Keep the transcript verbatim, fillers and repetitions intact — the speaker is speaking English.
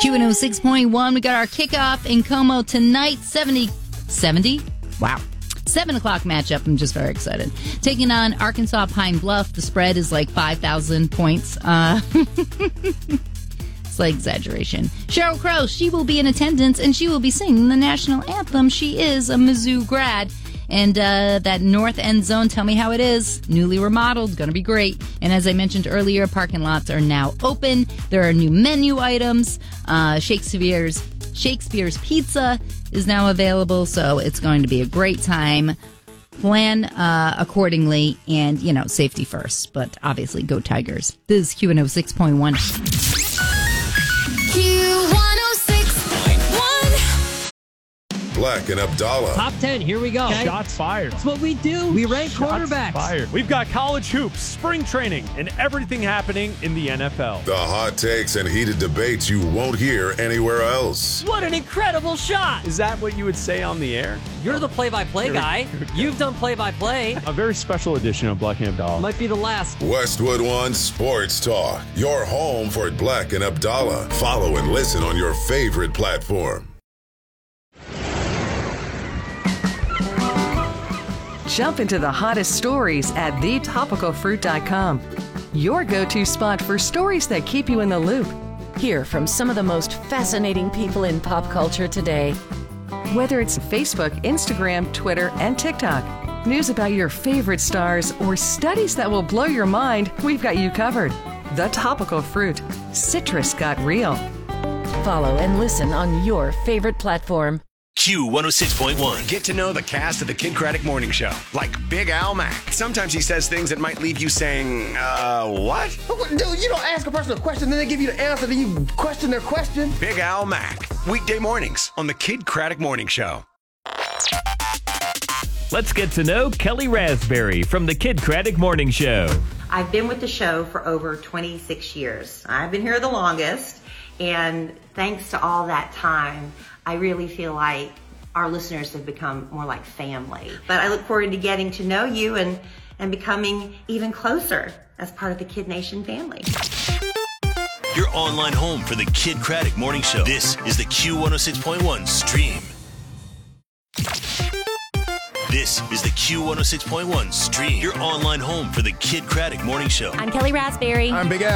Q one oh six point one, we got our kickoff in Como tonight, seventy, seventy? Wow. seven o'clock matchup. I'm just very excited. Taking on Arkansas Pine Bluff. The spread is like five thousand points. Uh, Slight exaggeration. Sheryl Crow, she will be in attendance, and she will be singing the national anthem. She is a Mizzou grad. And uh, that north end zone, tell me how it is. Newly remodeled, going to be great. And as I mentioned earlier, parking lots are now open. There are new menu items. Uh, Shakespeare's Shakespeare's Pizza is now available, so it's going to be a great time. Plan uh, accordingly, and, you know, safety first. But obviously, go Tigers. This is Q one oh six point one. Black and Abdallah. Top ten, here we go. Okay. Shots fired. That's what we do. We rank Shots quarterbacks. Fired. We've got college hoops, spring training, and everything happening in the N F L. The hot takes and heated debates you won't hear anywhere else. What an incredible shot. Is that what you would say on the air? You're the play-by-play Here we- guy. here we go. You've done play-by-play. A very special edition of Black and Abdallah. Might be the last. Westwood One Sports Talk. Your home for Black and Abdallah. Follow and listen on your favorite platform. Jump into the hottest stories at the topical fruit dot com. Your go-to spot for stories that keep you in the loop. Hear from some of the most fascinating people in pop culture today. Whether it's Facebook, Instagram, Twitter, and TikTok. News about your favorite stars or studies that will blow your mind, we've got you covered. The Topical Fruit. Citrus got real. Follow and listen on your favorite platform. Q one oh six point one. Get to know the cast of the Kid Craddock Morning Show, like Big Al Mack. Sometimes he says things that might leave you saying, uh, what? Dude, you don't ask a person a question, then they give you the answer, then you question their question. Big Al Mack. Weekday mornings on the Kid Craddock Morning Show. Let's get to know Kelly Raspberry from the Kid Craddock Morning Show. I've been with the show for over twenty-six years. I've been here the longest, and thanks to all that time, I really feel like our listeners have become more like family. But I look forward to getting to know you and, and becoming even closer as part of the Kid Nation family. Your online home for the Kid Craddock Morning Show. This is the Q one oh six point one stream. This is the Q one oh six point one stream. Your online home for the Kid Craddock Morning Show. I'm Kelly Raspberry. I'm Big Al.